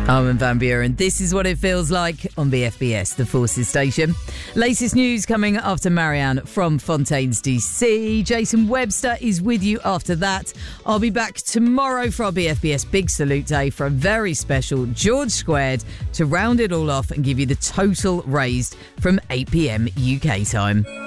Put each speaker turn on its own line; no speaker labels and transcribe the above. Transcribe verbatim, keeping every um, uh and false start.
Armin van Buuren. This is what it feels like on B F B S, the Forces station. Latest news coming after Marianne from Fontaines D C. Jason Webster is with you after that. I'll be back tomorrow for our B F B S Big Salute Day for a very special George Squared to round it all off and give you the total raised from eight p.m. U K time.